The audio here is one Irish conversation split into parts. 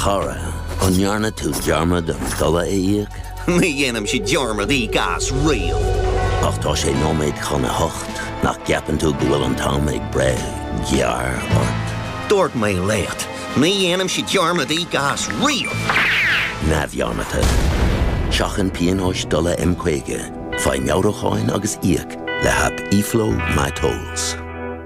Chara, an jarna tú dearmad an dala éiag? Ní dhéanam si dearmad í gas rial. Ach tá sé nóméid chuna hocht, nach ceapan tú go bhfuil an tám ag bre, gear ort. Dúirt mé léat, ní dhéanam si dearmad í gas rial. Na bhearmata. Seachan pianóis dala imcuige, fai meawracháin agus íag, le hap iflo my tolls.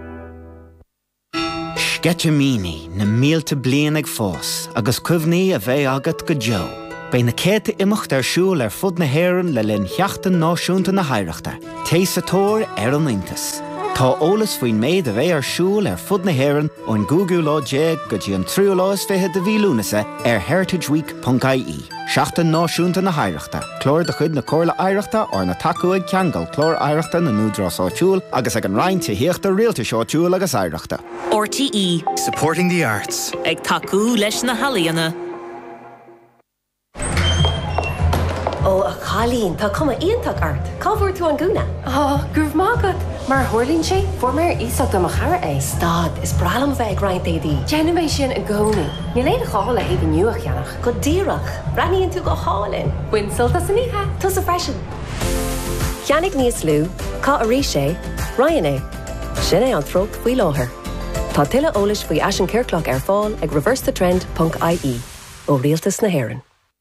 Getchamini na mílte blian ag fós, agus cuimhní a bheith agat go Joe. Bei na céta imimecht siúl fud na héireann le linn cheachtain náisiúnta na haireachta, tééis a tóir an Intas. Tá ólas faoin méid a bheith siúl fud na héireann ón Google lá déag go dtí an 23 de bhílúnasa heritageweek.ie. Seachtain náisiúnta na haireachta, clór de chud na cóirla aireachta or na tacuig ceangal clór aireachta na núdrásáitiúil agus ag an roinnte híochta rialta seáitiúil agus aireachta. RTE. Supporting the arts. Ag tacu leis na halaíana. Ó, a chalín, tá cuma íontach art. Cábhúir tú an gúna? Gurb mágad. Mar thuirlín sé, formar ísach do chara é. Stad, is bralam bheith roiint édí. Genimé sin a gcónaí. Ní léad a cháil a héad nuach cheannach. Go díreach, raníonn tú go hálinn. Buinsilta saníthe. Tus a freisin. Cheannig níos lú, cá a rí sé, Ryan é. Sin é an tróg faoi láthair. Tá tuile eolais faoi Ashen Kirkloch ar fáil ag reversethetrend.ie ó rialtas na hÉireann.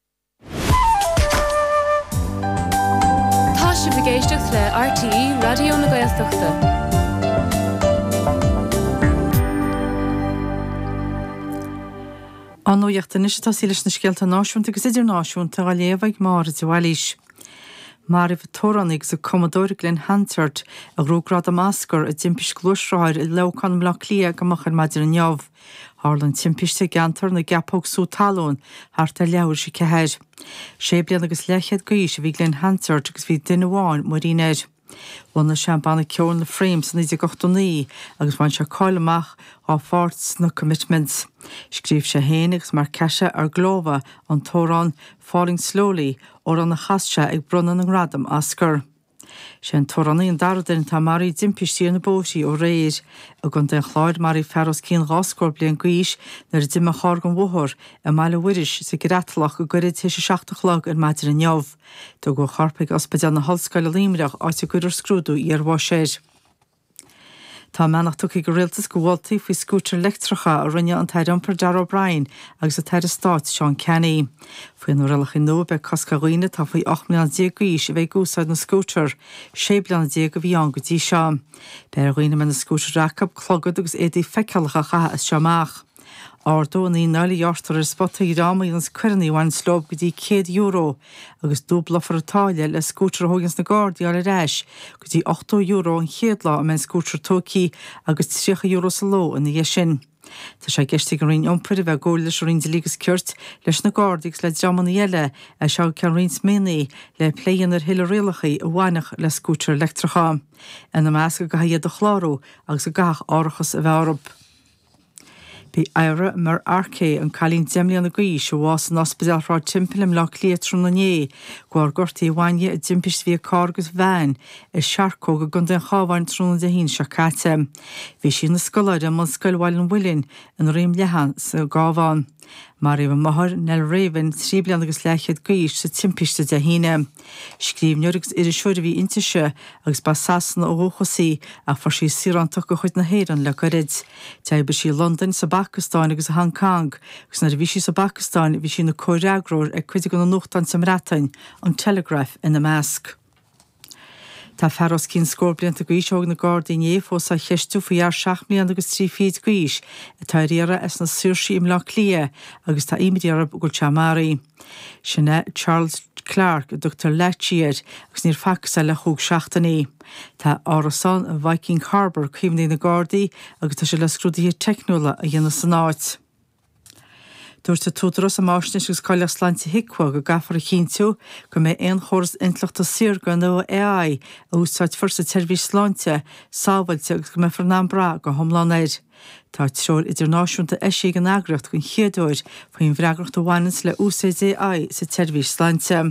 Si bhgéisteach le RTE Radio na Gaeltachta. An nóíochttanis tá sílas na scialta náisiúnta agus idir náisiúnta a léomhaigh mar bhhailís. Mar bh tórannig sa Commodore Glen Hansard a rúgrád a máscar a timpis glúsráir i lecan mla clia gomachar maidir an neamh. Harlan timpiste gantar na gapóg sú talún hart a leabhar si cehéir. Sé blian agus lechead goís a bhí Glen Hansard agus bhí duine bháin marínéid. Bhna seanbanna ceann na frames san 1989 agus bhain se cáileach á farts na commitments. Scríb sé héanagus mar ceise ar glóbha an tórán Falling Slowly ó an na chaiste ag brunan an radam ascar. Sé an tórannaí an dardainn tá marí dimpistí na bótaí ó réir a gon den chláid marí feros cín gáscór blian gaois nar a dimime chágan bhthir a meile bhuiris sa giratlach go gurid tuise 16 lag ar maidir an neamh. Do go charpaigh ospaideal na hallscoile límreach áite gurir scrúdú ar bháiséir. Tá menach tucaí go rialtas go bhiltaí faoi scútar lectracha a rinne an taidimpar Dar O'Brien agus a tair Stát Sean Kenny. Faoin rialach in nó be cosca roioine tá faoi 8 milliún díagúis a bheith gúsáid na scútar, 6 bliain díag a bhí an go dtí seo. Beir roioine me na scútar racab clogad agus édaí feicealacha chatha is seoamach. Ardó ní nála jartar spotta í rámaí ans cuirnaí bhain slób go dtí €100 agus dúblafar atáile le scútar thugans na Guardia ar réis go dtí €8 an chéadlá a men scútar tócaí agus €3 sa ló in dhé sin. Tá sé geiste go rion iompar a bheith ggóil leis rion lígus cuirt leis na Guardiagus le deamanna eile a seo cean rions ménaí le pléanar hiile rialachaí a bhainach le scútar lectracha. Ina measca go haiad a chlárú agus a gach árachas a bhearab. Bhí éire mar arcé an chalín deimlíon na gaí se bhás an ospidálrá timpim le cléatrum na né, goir gortaí bhaine a dimpis bhí cágus bhein i seaarcó go gun den chábhain trúna de hín se caite. Bhí sin na scoláide man scoilhhail an bhuilinn an réim lehan sa gábháin. Mar bh maithir nel réhann 3 bliain agus lechead gaís sa timpiste de híine. Scríb neorgus idir seoir bhí intiise agus ba sasanna ó bhuchasaí a far sí sirantaach go chuid na héireann le gorid. Teibh sí London sa Pakistáin agus Hong Kong, agus na bhí sí sa Pakistáin bhí sí na cóireagróir ag cuidig an nuachtain sa Mratain an Telegraph ina measc. Tá feros cín scór blianta gaíseog na Guardiané fós a cheistú faoi ar 6 milliún agus 3 feet gaís a tá riara as na suirsaí im lá clia agus tá imidíarab go teamarí. Sinne Charles Clark a Dr. Letchier agus níor facsa le chúg 16. Tá árasán a Viking Harbour chuimhnaí na Guardií agus tá sé le scrúdaí technúla a dhéana san áit. Dúirta túdras a máisnis agus cáile sláinte hicua go gafar a chinú go mé aon chóras intlacht a sirga nó AI a úsáid first a tervís sláinte sábailte agus go mé farnám bra go thomlánéir. Tá treoir idirnáisiúnta eisí an agracht gon chéadúir faoin bhreagracht a bhainans le UCDI sa tervís sláinte.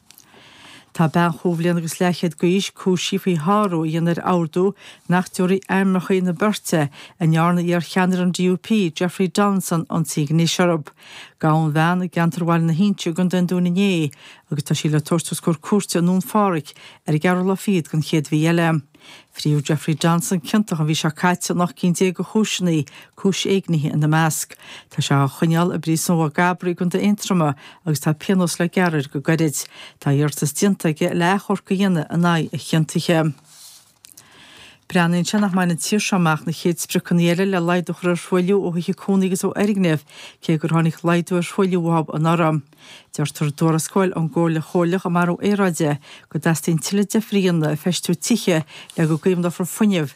Tá ben chúbblion agus lechead gaís cúsí faoi háró dhéanaar áardú nach teorí airmrachaí na birte a nearna ar cheanar an DUP Jeffrey Donson an tí ní searab. Gáin bhean gantarháil na hínte gon den dúna né, agus tá sí le tostas gur cuate nún fáric ar gar le fiad gon chéad bhí eile. Friú Jeffrey Johnson cinnta a bhí se caiite nach cin dé go chúisnaí cúis éagnithe in na measc. Tá se chuneal a brí san bh gabrií gon de intrama agus tá pianos le gearir go goid. Tá dheartas dintaige lechor go dhéine a ná a chinntiche. Breann se nach maina tíirseach na chéad sprecanéile le leidoch ar shuiiliú ó hiicónigus ó aigneh cé gur tháinig leidú ar shuiiliúhab an aram. Deirtar dóra scoil an ggóir le chóileach a mar ó éráide go dastain tiile defrianna a feistú tiche le go gcuimna far funineh